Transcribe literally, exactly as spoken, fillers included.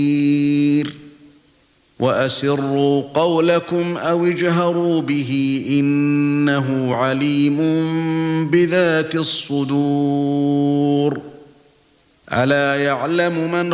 وَأَسِرُّوا قَوْلَكُمْ أَوِ اجْهَرُوا بِهِ إِنَّهُ عَلِيمٌ بِذَاتِ الصُّدُورِ أَلَا يَعْلَمُ مَنْ